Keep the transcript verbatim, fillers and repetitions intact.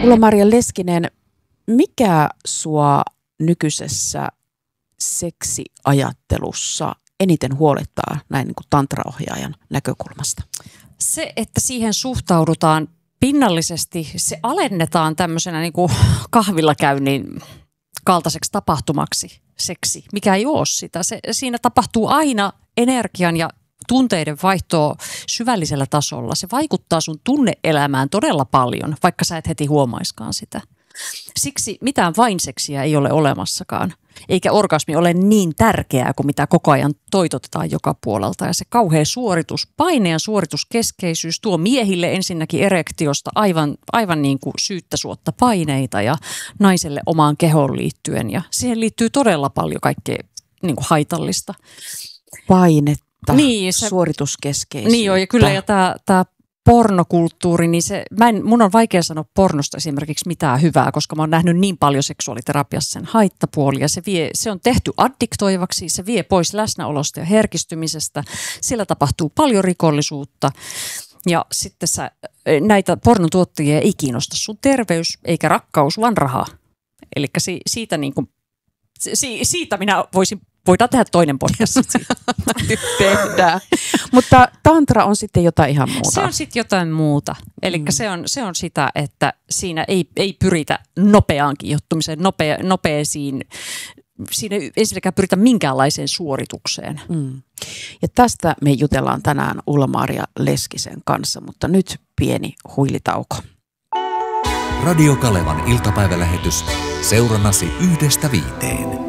Ulla-Maria Leskinen, mikä sua nykyisessä seksiajattelussa eniten huolettaa näin niin kuin tantraohjaajan näkökulmasta? Se, että siihen suhtaudutaan pinnallisesti, se alennetaan tämmöisenä niin kuin kahvilla käynnin kaltaiseksi tapahtumaksi seksi, mikä ei ole sitä. Se, siinä tapahtuu aina energian ja tunteiden vaihtoa syvällisellä tasolla. Se vaikuttaa sun tunneelämään todella paljon, vaikka sä et heti huomaiskaan sitä. Siksi mitään vain seksiä ei ole olemassakaan. Eikä orgasmi ole niin tärkeää kuin mitä koko ajan toitotetaan joka puolelta. Ja se kauhea suoritus, paine ja suorituskeskeisyys tuo miehille ensinnäkin erektiosta aivan, aivan niin kuin syyttä suotta paineita ja naiselle omaan kehoon liittyen. Ja siihen liittyy todella paljon kaikkea niin kuin haitallista. Painetta, niin, se, suorituskeskeisyyttä. Niin joo, ja kyllä ja tämä, tämä pornokulttuuri, niin se, mä en, mun on vaikea sanoa pornosta esimerkiksi mitään hyvää, koska mä oon nähnyt niin paljon seksuaaliterapiassa sen haittapuolia. Se, vie, se on tehty addiktoivaksi, se vie pois läsnäolosta ja herkistymisestä. Siellä tapahtuu paljon rikollisuutta ja sitten sä, näitä pornotuottajia ei kiinnosta sun terveys eikä rakkaus, vaan raha. Eli si, siitä, niin kuin, si, siitä minä voisin voidaan tehdä toinen podcast. Tehdään. Mutta tantra on sitten jotain ihan muuta. Se on sitten jotain muuta. Eli mm. se, on, se on sitä, että siinä ei, ei pyritä nopeaan kiihottumiseen, nopea, nopeisiin. Siinä ei ensinnäkään pyritä minkäänlaiseen suoritukseen. Mm. Ja tästä me jutellaan tänään Ulla-Maria Leskisen kanssa, mutta nyt pieni huilitauko. Radio Kalevan iltapäivälähetys. Seurannasi yhdestä viiteen.